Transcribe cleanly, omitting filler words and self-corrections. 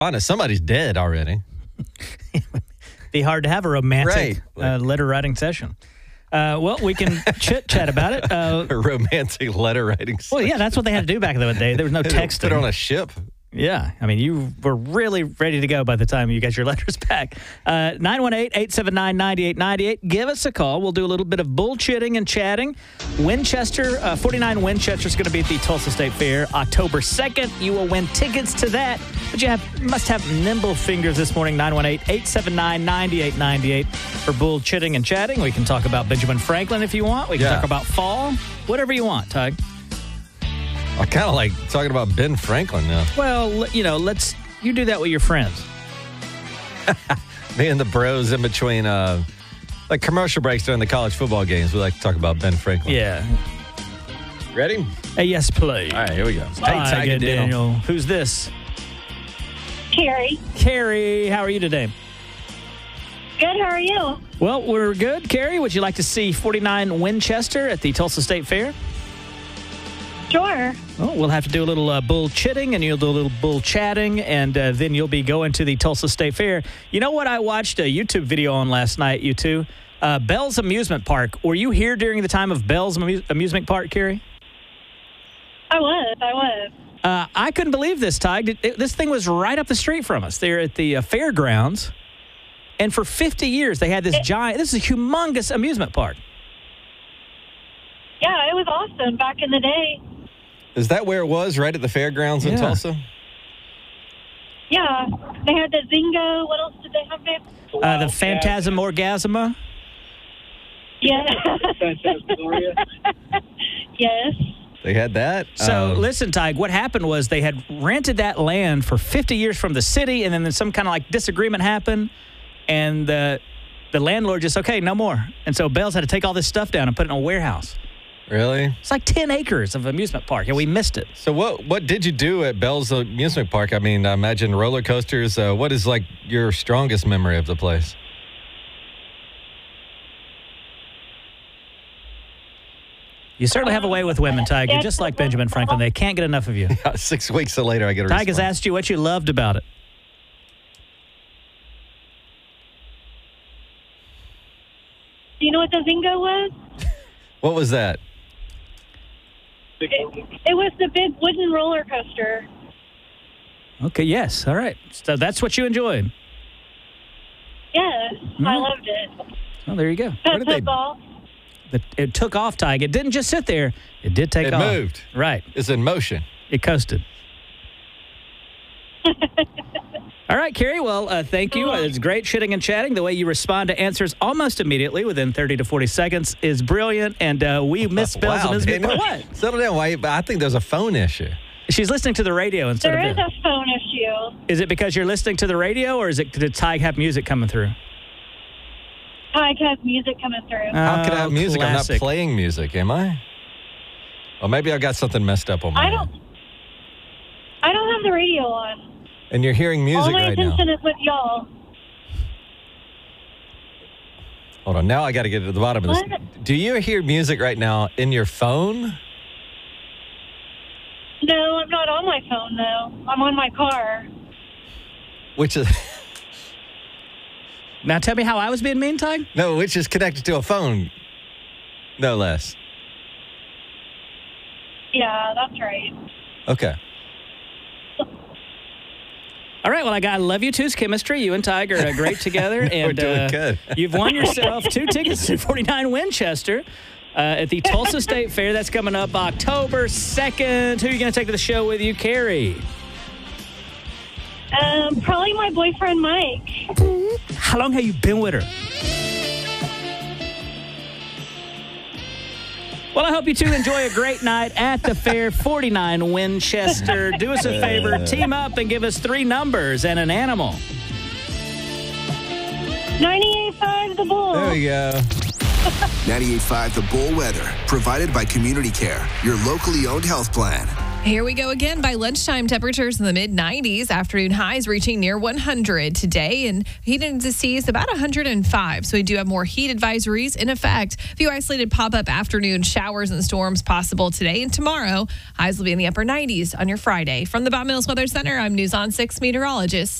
Honest, somebody's dead already. Be hard to have a romantic Right. letter writing session. Well, we can chit-chat about it. A romantic letter writing. Well, yeah, that's what they had to do back in the day. There was no texting. Put on a ship. Yeah. I mean, you were really ready to go by the time you got your letters back. 918-879-9898. Give us a call. We'll do a little bit of bullshitting and chatting. Winchester, 49 Winchester is going to be at the Tulsa State Fair October 2nd. You will win tickets to that. But you must have nimble fingers this morning. 918-879-9898 for bullshitting and chatting. We can talk about Benjamin Franklin if you want. We can talk about fall. Whatever you want, Tug. I kind of like talking about Ben Franklin now. Well, you do that with your friends. Me and the bros in between, like commercial breaks during the college football games. We like to talk about Ben Franklin. Yeah. Ready? Yes, please. All right, here we go. Hi, good Daniel. Who's this? Carrie. Carrie, how are you today? Good, how are you? Well, we're good. Carrie, would you like to see 49 Winchester at the Tulsa State Fair? Sure. Well, we'll have to do a little bull-chitting, and you'll do a little bull-chatting, and then you'll be going to the Tulsa State Fair. You know what I watched a YouTube video on last night, you two? Bell's Amusement Park. Were you here during the time of Bell's Amusement Park, Carrie? I was. I couldn't believe this, Ty. This thing was right up the street from us. They're at the fairgrounds, and for 50 years they had this this is a humongous amusement park. Yeah, it was awesome back in the day. Is that where it was, right at the fairgrounds in Tulsa? Yeah. They had the Zingo. What else did they have there? The Phantasm Orgasma. Yeah. Yes. They had that? So, listen, Tig, what happened was they had rented that land for 50 years from the city, and then some kind of like disagreement happened, and the landlord just, okay, no more. And so Bell's had to take all this stuff down and put it in a warehouse. Really? It's like 10 acres of amusement park, and we missed it. So what did you do at Bell's Amusement Park? I mean, I imagine roller coasters. What is like your strongest memory of the place? You certainly have a way with women, Tig. You're just like Benjamin Franklin. They can't get enough of you. 6 weeks later, I get a Tig response. has asked you what you loved about it. Do you know what the Zingo was? What was that? It was the big wooden roller coaster. Okay, yes. All right. So that's what you enjoyed. Yes, I loved it. Oh, there you go. That's football. It took off, Tig. It didn't just sit there. It did take off. It moved. Right. It's in motion. It coasted. All right, Carrie. Well, thank you. It's great shitting and chatting. The way you respond to answers almost immediately within 30 to 40 seconds is brilliant. And we miss Bell's Amusement Park. What? Settle down. I think there's a phone issue. She's listening to the radio instead There of is a phone issue. Is it because you're listening to the radio, or is it did Tig have music coming through? Tig has music coming through. How can I have music? Classic. I'm not playing music, am I? Or maybe I've got something messed up on my end. I don't have the radio on. And you're hearing music All my right now. attention is with y'all. Hold on. Now I got to get to the bottom of this. What? Do you hear music right now in your phone? No, I'm not on my phone, though. I'm on my car. Which is... Now tell me how I was being mean, Tig? No, which is connected to a phone. No less. Yeah, that's right. Okay. All right, well, I love you two's chemistry. You and Tig are great together. And We're doing good. You've won yourself 2 tickets to 49 Winchester at the Tulsa State Fair. That's coming up October 2nd. Who are you going to take to the show with you, Carrie? Probably my boyfriend, Mike. How long have you been with her? Well, I hope you two enjoy a great night at the fair. 49 Winchester. Do us a favor, team up and give us 3 numbers and an animal. 98.5 The Bull. There we go. 98.5 The Bull Weather, provided by Community Care, your locally owned health plan. Here we go again. By lunchtime, temperatures in the mid-90s. Afternoon highs reaching near 100 today. And heat indices about 105. So we do have more heat advisories in effect. A few isolated pop-up afternoon showers and storms possible today and tomorrow. Highs will be in the upper 90s on your Friday. From the Bob Mills Weather Center, I'm News on 6 meteorologist